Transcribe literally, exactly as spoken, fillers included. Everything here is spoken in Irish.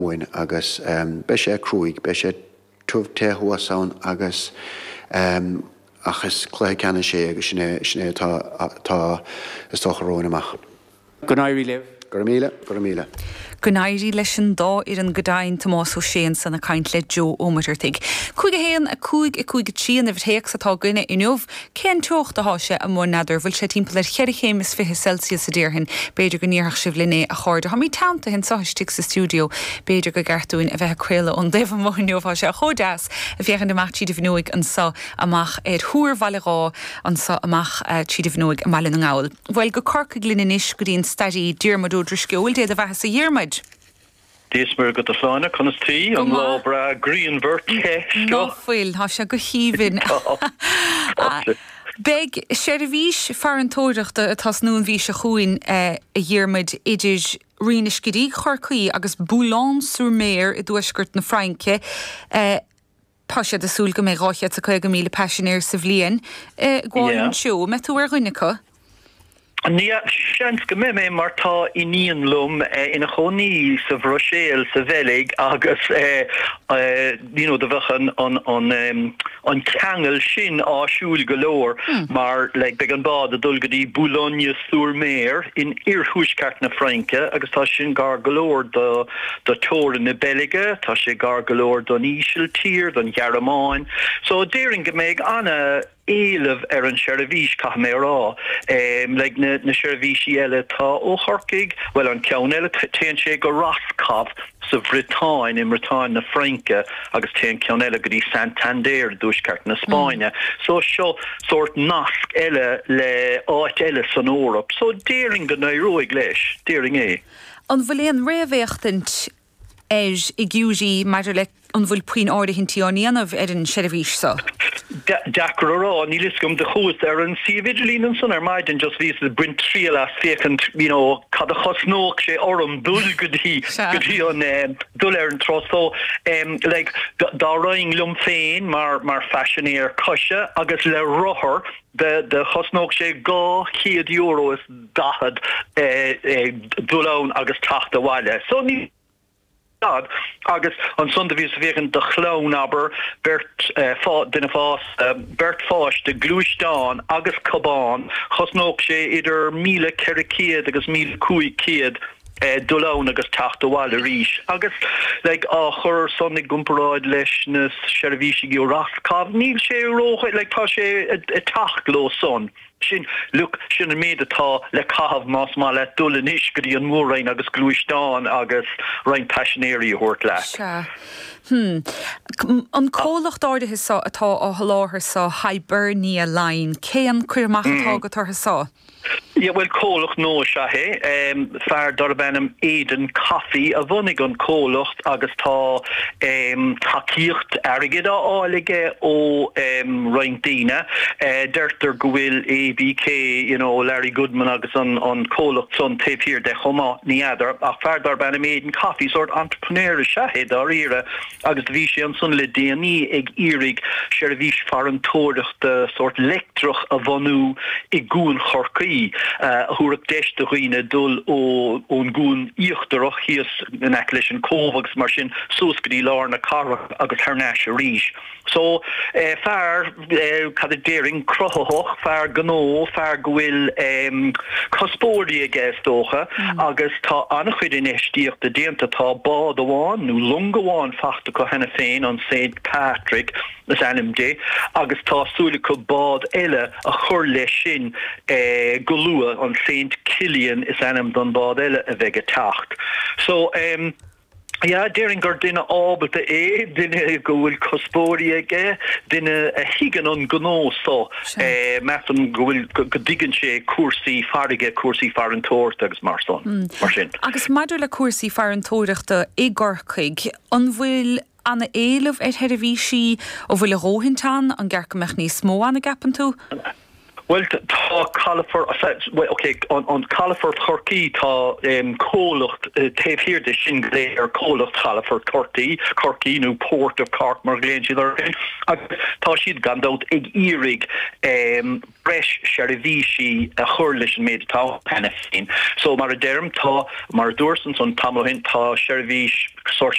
Muin agus um, be sé cruig, be sé tuv te huasaun agus um, achas clé canna sé agus sinné tá is tocharóin amach. Gwnairi liv. Gormíle, gormíle. Gwnairi leis an dá ar an godain Tomás ó Séan san a caint le Joe Ómairtig. Cúig a héan a cúig a cúig a tían a bhtéag satá gine inmh, cén tuocht a háise a mór nadidir bhfuil sé timpelir cheir chémas fiche Celsius a dtíorhin, beidir go níorach sibh linné a cháirde. Ha mí tanta hen sáistig sa stúdio, beidir go gartúin a bheith creile an déh mohinneomh se a chodáas a bheitchan de macht tíad bhnúig an sa amach éad thuair vallerá an sa amach tíad bhnúig a malin an gáil. Bhfuil go corca glin inis go dtíon stadí dúrmadú drisciúil déad a bheith sa dhearmaid. Diesmer go fána chunas tí an lábra Greenberg No fuil, há se go híbhin. Beg sé a bhís far an tóireachta a tasnún bhí se chuin a dhearmaid idir rinis gorí chorcaí agus Boulogne sur Mer i dúisgurt na Franke. Tá sé asúl go mé ráiche a chuig go míle passionéir sa bhliain. Gáin seo, me tú ar ghunnecha? Nia sjans go mé mé mar tá iníon lum ina choní sa bhroséil sa bhelig agus you know, de bhechan an an an ceangel sin ásúil golóir mar like, be an bad a dulgadí Boulogne sur Mer in Irthúsceart na Franke agus tá sin gar golóir do do tóir na Belige, tá sé gar golóir don Ísiltír, don Jarramáin. So déring go méid anna éileh ar an seirbhís cha mé rá um, like na, na seirbhísí eile tá ó chorcaig, well an ceann eile téann sé go Roscoff sa Bhretáin in Bhretáin na Franke agus téann ceann eile go dtí Santander dúisceart na Spáine. Mm. So seo sort nasc eile le áit eile san Órap. So déring go nairóig leis, déring é. An bhfuil réamhéachtant er i gúsí maidir le an bhfuil puin áda hintí aníanamh ar an seirbhís sa? Dacra rá, nílis gom de chus ar an si vigilín an son ar maidin just vís the brint trial as fécant, you know, cad a chosnóch sé orm dul gudí gudí an dul ar an tros. So, um, like, da roing lum féin mar mar fashionéir cosise agus le rothar de de chosnóch sé gá chiad euro is dahad eh, eh, dulán agus tacht a bhaile. So ní agus an sonda vís vegin de chlón aber Bert uh, fá dinna fás uh, Bert fás de glúistáin agus cabán chosnóch sé idir míle cericiad agus míle cúig ciad uh, dulán agus tacht bháil a rís. Agus like, a chur sonnig gumparáid leis na seirbhísí go Roscoff níl sé rócha like, tá sé a, a tacht lo son. Sin look sin méid atá le cahabh más má le dul inis go dtí an mórrain agus glúistáin agus rein passionéirí thuirt le. Se. Hmm. An cólacht áirithe sa atá á láthir sa Hibernia Line, cé an cuireamach atá go tartha sa? Yeah, well, cólacht nó se hé, um, fear dar benam éan caí a bhunig an cólacht agus tá um, takeíocht airgid á áige ó um, Rointíine, uh, deirtar go bhfuil A B K, you know, Larry Goodman agus an, an cólacht son taobhír de chomá níadar, ach fear dar benam éan caí sort entrepreneur se hé dar ire, agus bhí sé an son le déanaí ag írig seirbhís far an tóireacht de sort lectrach a bhanú i gún chorcaí. Uh, Húrach deiste chuoine dul ó ón gún íochtarach híos in leis an cóhagus mar sin súscadí lár na carach agus thnáis a ríis. So uh, fear uh, cad a déring crochoch, fear gnó, fear gohfuil um, cospóirí a gcéastócha mm. agus tá annach chuid in éistíocht a déanta tá bád amháin nó lung amháin fachta go hena féin an Saint Patrick as N M D agus tá súla go bád eile a chur leis sin uh, golua on Saint Killian is anam don bád eile a bheith tacht. So, um, yeah, déring gur duine ábalta é, duine go bhfuil cospóirí aige, duine a higan an gnó so, eh, metan go bhfuil go digan sé cuasaí farige, cuasaí far an tóireachta agus mar son, mm. mar sin. Agus maidir le cuasaí far an tóireachta i gcorcaig, an bhfuil anna éileh ar seirbhísí ó bhfuil a róhintán an gcearcamach níos mó anna gapan tú? Well, tá califor, okay, on, on califor Turkey tá um, cólacht uh, taobh de sin léir cólacht califor Turkey, Corky nó Port of Cork mar gléin siad ar agus tá siad gandát ag írig um, breis seirbhísí a chur leis an méid tá penna féin. So mar a derm tá mar dúrsan son tamlohin tá seirbhís sort